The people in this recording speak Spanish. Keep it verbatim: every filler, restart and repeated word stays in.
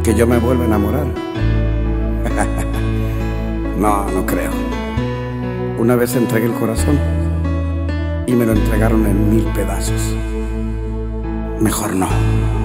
que yo me vuelva a enamorar. No, no creo. Una vez entregué el corazón y me lo entregaron en mil pedazos. Mejor no.